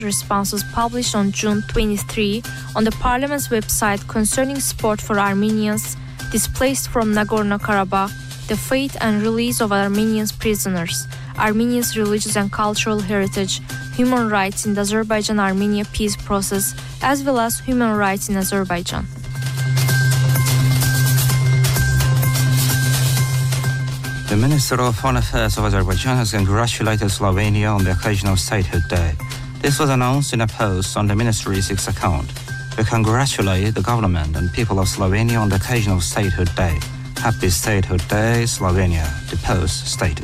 responses published on June 23 on the parliament's website concerning support for Armenians displaced from Nagorno-Karabakh, the fate and release of Armenian prisoners, Armenia's religious and cultural heritage, human rights in the Azerbaijan-Armenia peace process, as well as human rights in Azerbaijan. The Minister of Foreign Affairs of Azerbaijan has congratulated Slovenia on the occasion of Statehood Day. This was announced in a post on the ministry's X account. We congratulate the government and people of Slovenia on the occasion of Statehood Day. Happy Statehood Day, Slovenia, the post stated.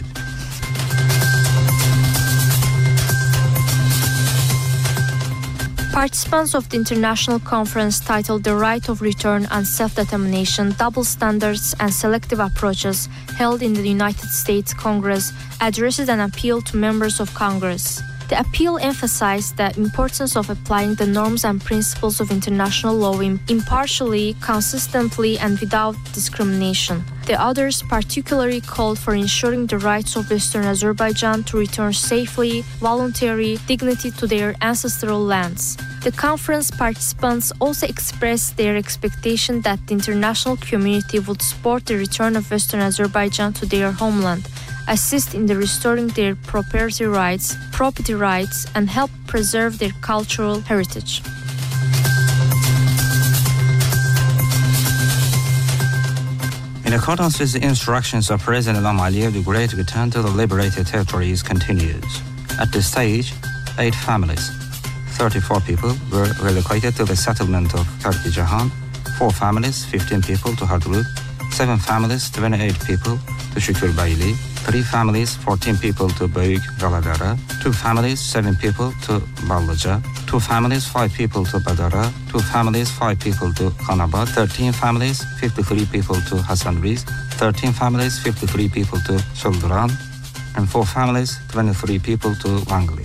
Participants of the international conference titled The Right of Return and Self-Determination, Double Standards and Selective Approaches, held in the United States Congress, addressed an appeal to members of Congress. The appeal emphasized the importance of applying the norms and principles of international law impartially, consistently, and without discrimination. The others particularly called for ensuring the rights of Western Azerbaijan to return safely, voluntary dignity to their ancestral lands. The conference participants also expressed their expectation that the international community would support the return of Western Azerbaijan to their homeland, assist in the restoring their property rights, and help preserve their cultural heritage. In accordance with the instructions of President Ilham Aliyev, the great return to the liberated territories continues. At this stage, 8 families, 34 people were relocated to the settlement of Karki Jahan, 4 families, 15 people to Hardrut, 7 families, 28 people to Shukur Bayli, 3 families, 14 people to Büyük Galadara, 2 families, 7 people to Ballaca, 2 families, 5 people to Badara, 2 families, 5 people to Khanabad, 13 families, 53 people to Hasanriz, 13 families, 53 people to Solduran, and 4 families, 23 people to Wangli.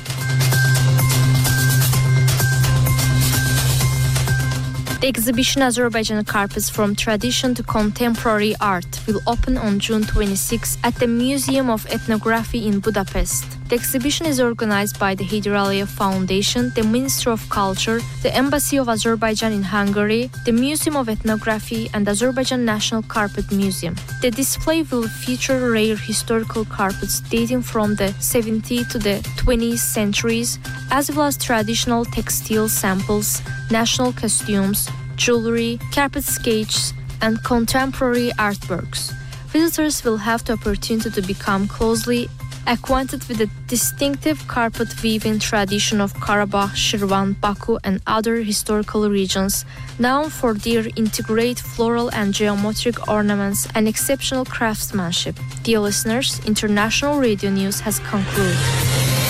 The exhibition Azerbaijan Carpets from Tradition to Contemporary Art will open on June 26 at the Museum of Ethnography in Budapest. The exhibition is organized by the Heydar Aliyev Foundation, the Ministry of Culture, the Embassy of Azerbaijan in Hungary, the Museum of Ethnography, and the Azerbaijan National Carpet Museum. The display will feature rare historical carpets dating from the 17th to the 20th centuries, as well as traditional textile samples, national costumes, jewelry, carpet sketches, and contemporary artworks. Visitors will have the opportunity to become closely acquainted with the distinctive carpet weaving tradition of Karabakh, Shirvan, Baku, and other historical regions, known for their intricate floral and geometric ornaments and exceptional craftsmanship. Dear listeners, International Radio News has concluded.